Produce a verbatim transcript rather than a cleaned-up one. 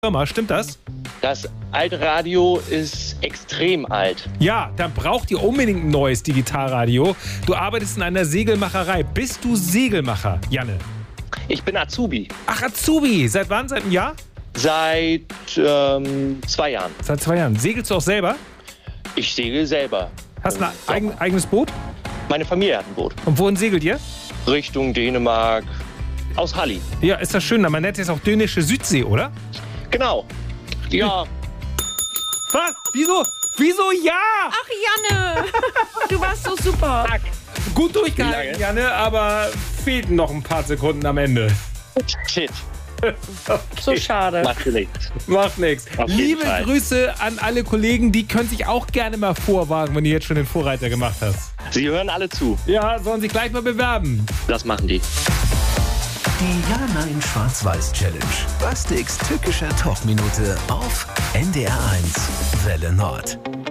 Firma, stimmt das? Das alte Radio ist extrem alt. Ja, dann braucht ihr unbedingt ein neues Digitalradio. Du arbeitest in einer Segelmacherei. Bist du Segelmacher, Janne? Ich bin Azubi. Ach, Azubi. Seit wann? Seit einem Jahr? Seit ähm, zwei Jahren. Seit zwei Jahren. Segelst du auch selber? Ich segel selber. Hast du ein eigen, eigenes Boot? Meine Familie hat ein Boot. Und wohin segelt ihr? Richtung Dänemark. Aus Halli. Ja, ist das schön. Man nennt es auch dänische Südsee, oder? Genau. Ja. Was? Wieso? Wieso ja? Ach, Janne, du warst so super. Gut durchgehalten, Janne, aber fehlten noch ein paar Sekunden am Ende. Shit. So schade. Macht nichts. Macht nichts. Liebe Fall. Grüße an alle Kollegen, die können sich auch gerne mal vorwagen, wenn du jetzt schon den Vorreiter gemacht hast. Sie hören alle zu. Ja, sollen sich gleich mal bewerben. Das machen die. Die Ja-Nein-Schwarz-Weiß-Challenge. Bastiks tückischer Talkminute auf N D R eins Welle Nord.